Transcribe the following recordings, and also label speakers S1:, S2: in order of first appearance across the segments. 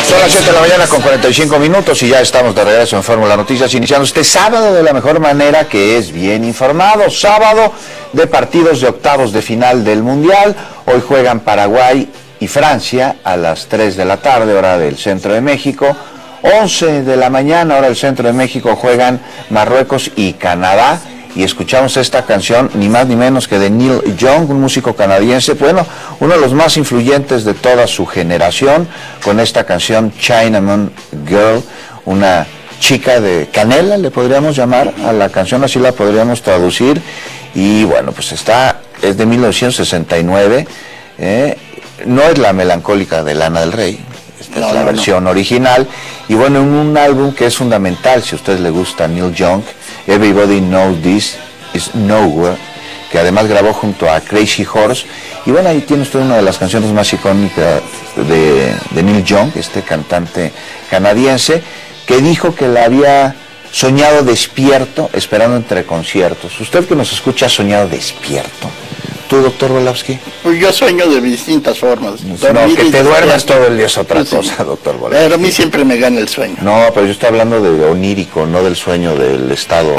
S1: Son las 7 de la mañana con 45 minutos y ya estamos de regreso en Fórmula Noticias, iniciando este sábado de la mejor manera, que es bien informado. Sábado de partidos de octavos de final del Mundial. Hoy juegan Paraguay y Francia a las 3 de la tarde, hora del centro de México. 11 de la mañana, hora del centro de México, juegan Marruecos y Canadá. Y escuchamos esta canción, ni más ni menos que de Neil Young, un músico canadiense, bueno, uno de los más influyentes de toda su generación, con esta canción Chinaman Girl, una chica de canela, le podríamos llamar a la canción, así la podríamos traducir. Y bueno, pues es de 1969, no es la melancólica de Lana del Rey, esta es la versión original. Y bueno, en un álbum que es fundamental, si a usted le gusta Neil Young, Everybody Knows This Is Nowhere, que además grabó junto a Crazy Horse. Y bueno, ahí tiene usted una de las canciones más icónicas de Neil Young, este cantante canadiense, que dijo que la había soñado despierto, esperando entre conciertos. Usted que nos escucha ha soñado despierto. ¿Tú, doctor Volowski?
S2: Pues yo sueño de distintas formas.
S1: No, que te duermas todo el día es otra cosa, doctor Volowski.
S2: Pero a mí siempre me gana el sueño.
S1: No, pero yo estoy hablando de onírico, no del sueño del estado.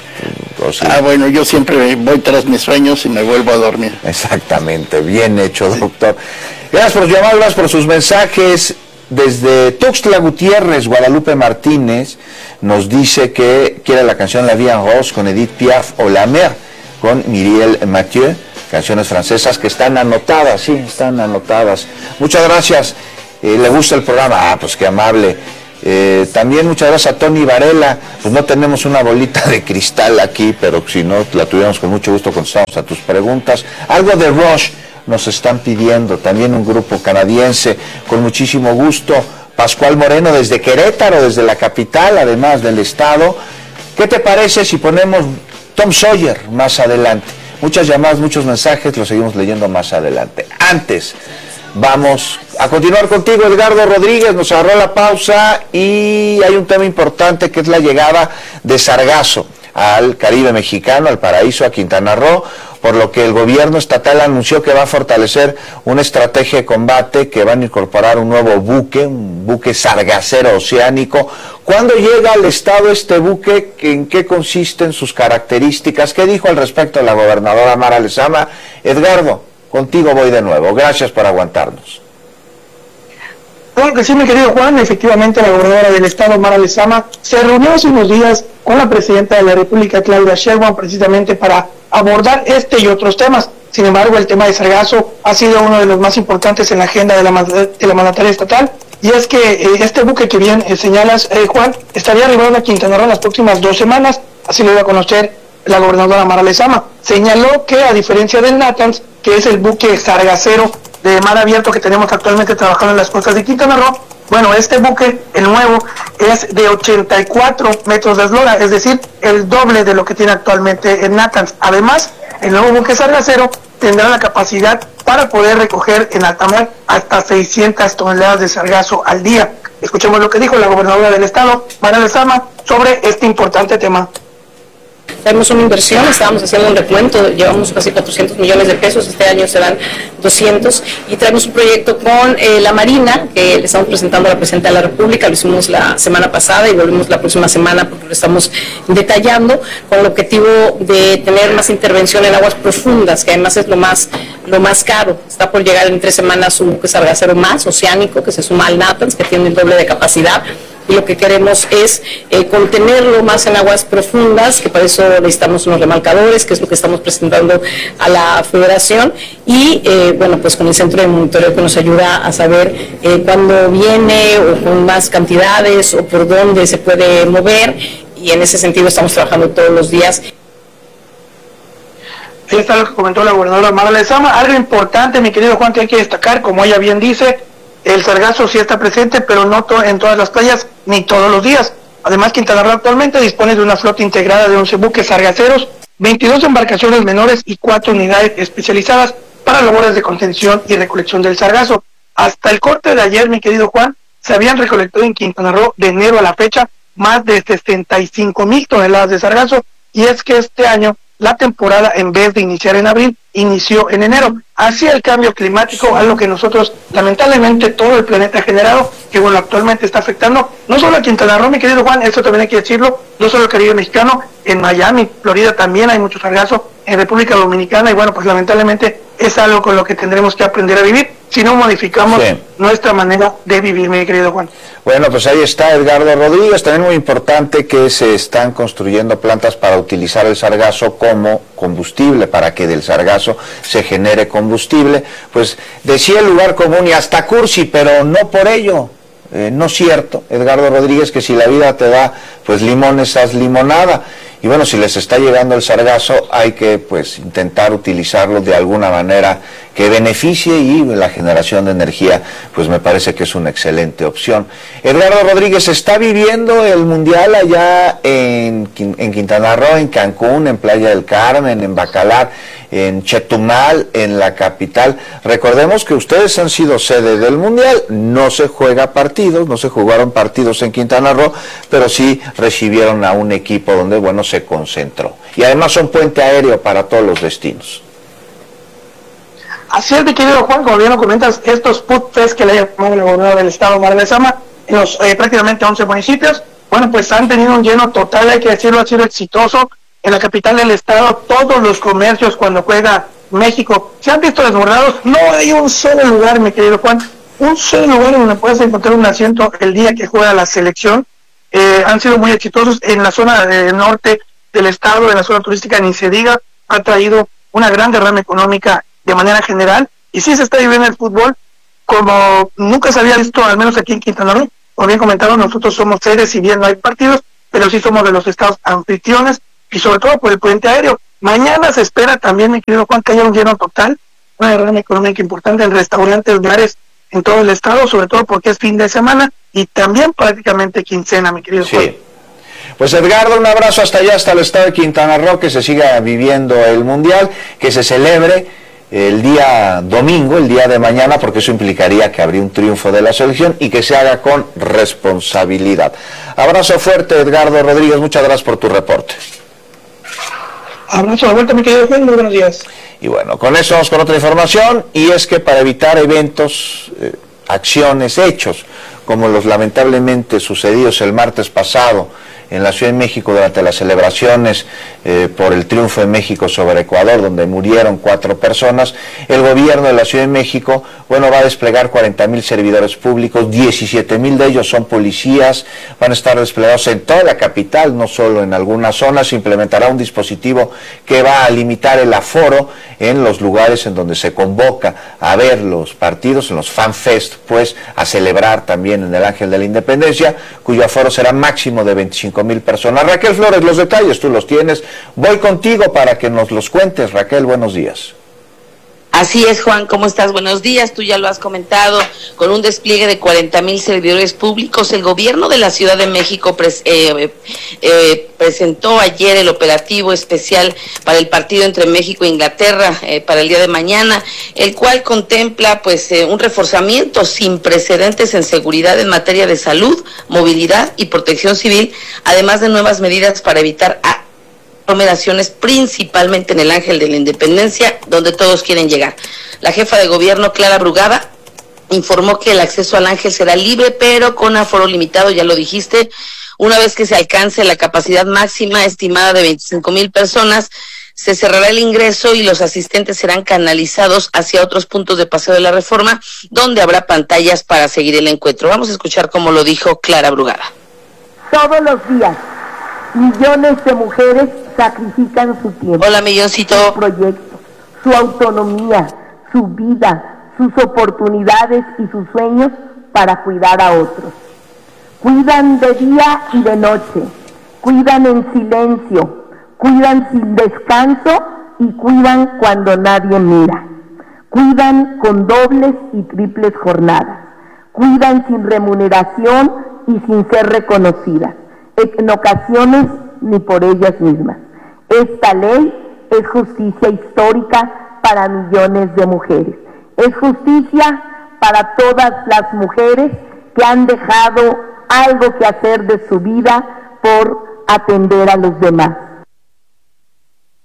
S2: Bueno, yo siempre voy tras mis sueños y me vuelvo a dormir.
S1: Exactamente, bien hecho, doctor. Gracias por llamar, gracias por sus mensajes. Desde Tuxtla Gutiérrez, Guadalupe Martínez nos dice que quiere la canción La Vie en Rose con Edith Piaf o La Mer con Muriel Mathieu, canciones francesas que están anotadas, sí, están anotadas. Muchas gracias, ¿le gusta el programa? Pues qué amable. También muchas gracias a Tony Varela. Pues no tenemos una bolita de cristal aquí, pero si no la tuviéramos, con mucho gusto contestamos a tus preguntas. Algo de Rush nos están pidiendo, también un grupo canadiense, con muchísimo gusto. Pascual Moreno desde Querétaro, desde la capital, además del estado. ¿Qué te parece si ponemos Tom Sawyer más adelante? Muchas llamadas, muchos mensajes, los seguimos leyendo más adelante. Antes, vamos a continuar contigo, Edgardo Rodríguez, nos agarró la pausa y hay un tema importante que es la llegada de sargazo al Caribe mexicano, al Paraíso, a Quintana Roo, por lo que el gobierno estatal anunció que va a fortalecer una estrategia de combate, que van a incorporar un nuevo buque, un buque sargacero oceánico. ¿Cuándo llega al estado este buque? ¿En qué consisten sus características? ¿Qué dijo al respecto la gobernadora Mara Lezama? Edgardo, contigo voy de nuevo. Gracias por aguantarnos.
S3: Claro que sí, mi querido Juan. Efectivamente, la gobernadora del estado, Mara Lezama, se reunió hace unos días con la presidenta de la República, Claudia Sheinbaum, precisamente para abordar este y otros temas. Sin embargo, el tema de sargazo ha sido uno de los más importantes en la agenda de la mandataria estatal, y es que este buque que bien señalas, Juan, estaría arribando a Quintana Roo en las próximas 2 semanas, así lo dio a conocer la gobernadora Mara Lezama. Señaló que, a diferencia del Natanz, que es el buque sargacero de mar abierto que tenemos actualmente trabajando en las costas de Quintana Roo, bueno, este buque, el nuevo, es de 84 metros de eslora, es decir, el doble de lo que tiene actualmente el Natanz. Además, el nuevo buque sargacero tendrá la capacidad para poder recoger en alta mar hasta 600 toneladas de sargazo al día. Escuchemos lo que dijo la gobernadora del estado, Mara Lezama, sobre este importante tema.
S4: Tenemos una inversión, estábamos haciendo un recuento, llevamos casi 400 millones de pesos, este año serán 200, y traemos un proyecto con la Marina, que le estamos presentando a la Presidenta de la República, lo hicimos la semana pasada y volvemos la próxima semana porque lo estamos detallando, con el objetivo de tener más intervención en aguas profundas, que además es lo más caro. Está por llegar en 3 semanas un buque sargacero más, oceánico, que se suma al Natanz, que tiene el doble de capacidad. Y lo que queremos es contenerlo más en aguas profundas, que para eso necesitamos unos remolcadores, que es lo que estamos presentando a la Federación, y bueno, pues con el centro de monitoreo que nos ayuda a saber cuándo viene, o con más cantidades, o por dónde se puede mover, y en ese sentido estamos trabajando todos los días.
S3: Ahí está lo que comentó la gobernadora Mara Lezama. Algo importante, mi querido Juan, que hay que destacar, como ella bien dice, el sargazo sí está presente, pero no en todas las playas, ni todos los días. Además, Quintana Roo actualmente dispone de una flota integrada de 11 buques sargaceros, 22 embarcaciones menores y 4 unidades especializadas para labores de contención y recolección del sargazo. Hasta el corte de ayer, mi querido Juan, se habían recolectado en Quintana Roo, de enero a la fecha, más de 65,000 toneladas de sargazo, y es que este año la temporada, en vez de iniciar en abril, inició en enero. Así el cambio climático, algo que nosotros, lamentablemente, todo el planeta ha generado, que bueno, actualmente está afectando no solo a Quintana Roo, mi querido Juan, eso también hay que decirlo, no solo el Caribe mexicano, en Miami, Florida también hay mucho sargazo, en República Dominicana, y bueno, pues lamentablemente es algo con lo que tendremos que aprender a vivir si no modificamos nuestra manera de vivir, mi querido Juan.
S1: Bueno, pues ahí está Edgardo Rodríguez. También muy importante que se están construyendo plantas para utilizar el sargazo como combustible, para que del sargazo se genere combustible. Pues decía el lugar común y hasta cursi, pero no por ello. No es cierto, Edgardo Rodríguez, que si la vida te da pues limones, haz limonada. Y bueno, si les está llegando el sargazo, hay que pues intentar utilizarlo de alguna manera que beneficie, y la generación de energía pues me parece que es una excelente opción. Edgardo Rodríguez, ¿está viviendo el Mundial allá en Quintana Roo, en Cancún, en Playa del Carmen, en Bacalar, en Chetumal, en la capital? Recordemos que ustedes han sido sede del Mundial, no se juega partidos, no se jugaron partidos en Quintana Roo, pero sí recibieron a un equipo donde, bueno, se concentró. Y además son puente aéreo para todos los destinos.
S3: Así es, mi querido Juan, como bien lo comentas, estos Food Fest que le ha llamado la gobernadora del estado, Mara Lezama, en los prácticamente 11 municipios, bueno, pues han tenido un lleno total, hay que decirlo, ha sido exitoso. En la capital del estado, todos los comercios cuando juega México se han visto desbordados. No hay un solo lugar, mi querido Juan, un solo lugar donde puedas encontrar un asiento el día que juega la selección. Han sido muy exitosos en la zona norte del estado, en la zona turística, ni se diga, ha traído una gran derrama económica de manera general, y sí se está viviendo el fútbol como nunca se había visto, al menos aquí en Quintana Roo. Como bien comentaron, nosotros somos sedes, si bien no hay partidos, pero sí somos de los estados anfitriones, y sobre todo por el puente aéreo. Mañana se espera también, mi querido Juan, que haya un lleno total, una derrama económica importante en restaurantes, bares en todo el estado, sobre todo porque es fin de semana y también prácticamente quincena, mi querido Juan.
S1: Pues Edgardo, un abrazo hasta allá, hasta el estado de Quintana Roo, que se siga viviendo el Mundial, que se celebre el día domingo, el día de mañana, porque eso implicaría que habría un triunfo de la selección, y que se haga con responsabilidad. Abrazo fuerte, Edgardo Rodríguez, muchas gracias por tu reporte.
S3: Abrazo de vuelta, mi querido Juan, muy buenos días.
S1: Y bueno, con eso vamos con otra información, y es que para evitar eventos, acciones, hechos, como los lamentablemente sucedidos el martes pasado en la Ciudad de México durante las celebraciones por el triunfo de México sobre Ecuador, donde murieron 4 personas, el gobierno de la Ciudad de México, bueno, va a desplegar 40,000 servidores públicos, 17,000 de ellos son policías, van a estar desplegados en toda la capital, no solo en algunas zonas. Se implementará un dispositivo que va a limitar el aforo en los lugares en donde se convoca a ver los partidos, en los FanFest, pues a celebrar también en el Ángel de la Independencia, cuyo aforo será máximo de 25,000 personas. Raquel Flores, los detalles tú los tienes. Voy contigo para que nos los cuentes. Raquel, buenos días.
S5: Así es, Juan, ¿cómo estás? Buenos días, tú ya lo has comentado, con un despliegue de 40,000 servidores públicos, el gobierno de la Ciudad de México presentó ayer el operativo especial para el partido entre México e Inglaterra para el día de mañana, el cual contempla pues un reforzamiento sin precedentes en seguridad en materia de salud, movilidad y protección civil, además de nuevas medidas para evitar aglomeraciones, principalmente en el Ángel de la Independencia, donde todos quieren llegar. La jefa de gobierno, Clara Brugada, informó que el acceso al Ángel será libre, pero con aforo limitado, ya lo dijiste. Una vez que se alcance la capacidad máxima estimada de 25,000 personas, se cerrará el ingreso y los asistentes serán canalizados hacia otros puntos de Paseo de la Reforma, donde habrá pantallas para seguir el encuentro. Vamos a escuchar cómo lo dijo Clara Brugada.
S6: Todos los días, millones de mujeres sacrifican su tiempo,
S5: hola, Milloncito,
S6: su proyecto, su autonomía, su vida, sus oportunidades y sus sueños para cuidar a otros. Cuidan de día y de noche, cuidan en silencio, cuidan sin descanso y cuidan cuando nadie mira. Cuidan con dobles y triples jornadas, cuidan sin remuneración y sin ser reconocidas, en ocasiones ni por ellas mismas. Esta ley es justicia histórica para millones de mujeres. Es justicia para todas las mujeres que han dejado algo que hacer de su vida por atender a los demás.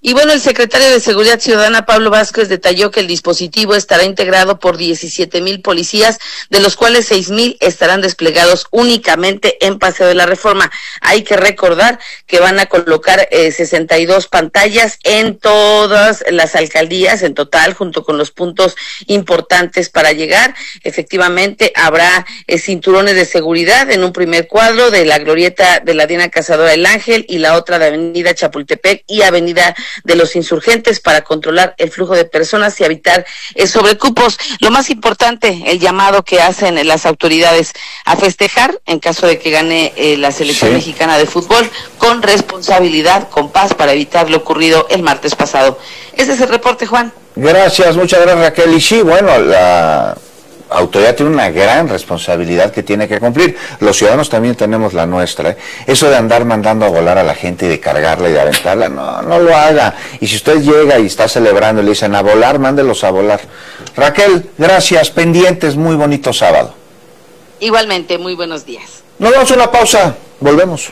S5: Y bueno, el secretario de Seguridad Ciudadana, Pablo Vázquez, detalló que el dispositivo estará integrado por 17,000 policías, de los cuales 6,000 estarán desplegados únicamente en Paseo de la Reforma. Hay que recordar que van a colocar 62 pantallas en todas las alcaldías, en total, junto con los puntos importantes para llegar. Efectivamente, habrá cinturones de seguridad en un primer cuadro de la glorieta de la Diana Cazadora del Ángel y la otra de Avenida Chapultepec y Avenida de los Insurgentes para controlar el flujo de personas y evitar sobrecupos. Lo más importante, el llamado que hacen las autoridades a festejar en caso de que gane la selección mexicana de fútbol con responsabilidad, con paz, para evitar lo ocurrido el martes pasado. Ese es el reporte, Juan.
S1: Gracias, muchas gracias, Raquel. Y sí, bueno, la autoridad tiene una gran responsabilidad que tiene que cumplir. Los ciudadanos también tenemos la nuestra, ¿eh? Eso de andar mandando a volar a la gente y de cargarla y de aventarla, no lo haga. Y si usted llega y está celebrando y le dicen a volar, mándelos a volar. Raquel, gracias, pendientes, muy bonito sábado.
S5: Igualmente, muy buenos días.
S1: Nos damos una pausa, volvemos.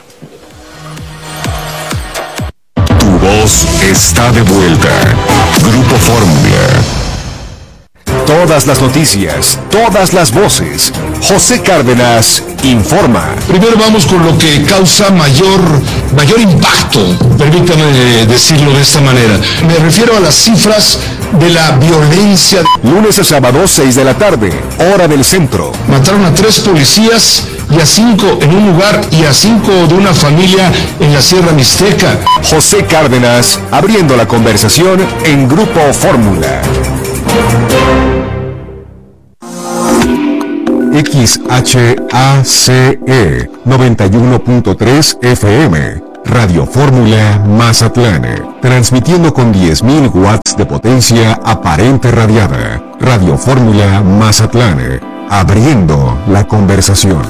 S7: Tu voz está de vuelta. Grupo Fórmula. Todas las noticias, todas las voces. José Cárdenas informa.
S8: Primero vamos con lo que causa mayor impacto, permítame decirlo de esta manera. Me refiero a las cifras de la violencia.
S7: Lunes a sábado, 6 de la tarde, hora del centro.
S8: Mataron a 3 policías y a 5 en un lugar y a 5 de una familia en la Sierra Mixteca.
S7: José Cárdenas, abriendo la conversación en Grupo Fórmula. XHACE 91.3 FM, Radio Fórmula Mazatlán, transmitiendo con 10,000 watts de potencia aparente radiada. Radio Fórmula Mazatlán, abriendo la conversación.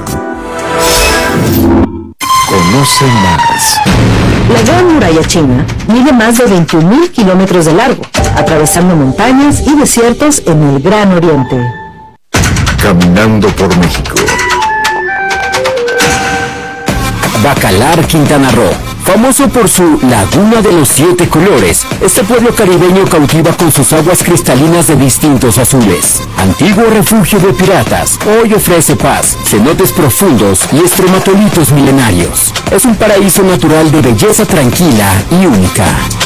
S7: Conoce más.
S9: La Gran Muralla China mide más de 21,000 kilómetros de largo, atravesando montañas y desiertos en el Gran Oriente.
S7: Caminando por México.
S10: Bacalar, Quintana Roo. Famoso por su Laguna de los 7 colores, este pueblo caribeño cautiva con sus aguas cristalinas de distintos azules. Antiguo refugio de piratas, hoy ofrece paz, cenotes profundos y estromatolitos milenarios. Es un paraíso natural de belleza tranquila y única.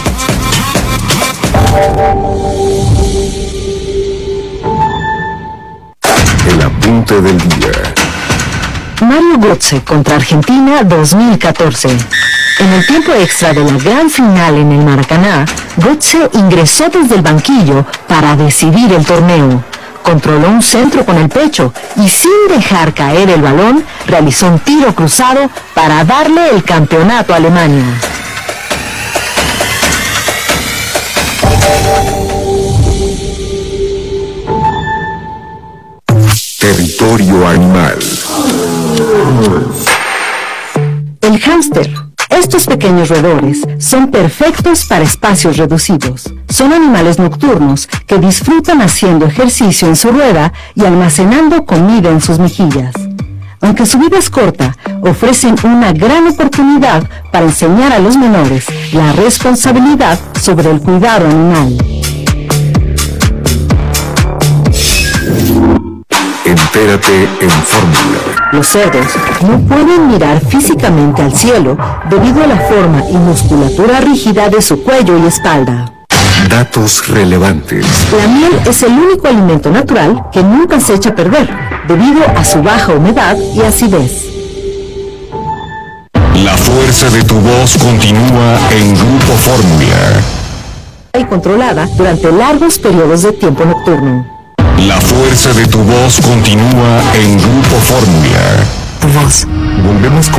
S7: El apunte del día.
S9: Mario Götze contra Argentina 2014. En el tiempo extra de la gran final en el Maracaná, Götze ingresó desde el banquillo para decidir el torneo. Controló un centro con el pecho y sin dejar caer el balón, realizó un tiro cruzado para darle el campeonato a Alemania.
S7: Territorio animal.
S9: El hámster. Estos pequeños roedores son perfectos para espacios reducidos. Son animales nocturnos que disfrutan haciendo ejercicio en su rueda y almacenando comida en sus mejillas. Aunque su vida es corta, ofrecen una gran oportunidad para enseñar a los menores la responsabilidad sobre el cuidado animal.
S7: Entérate en Fórmula.
S9: Los cerdos no pueden mirar físicamente al cielo debido a la forma y musculatura rígida de su cuello y espalda.
S7: Datos relevantes.
S9: La miel es el único alimento natural que nunca se echa a perder debido a su baja humedad y acidez.
S7: La fuerza de tu voz continúa en Grupo Fórmula.
S9: Y controlada durante largos periodos de tiempo nocturno.
S7: La fuerza de tu voz continúa en Grupo Fórmula.
S9: Tu voz.
S7: Volvemos con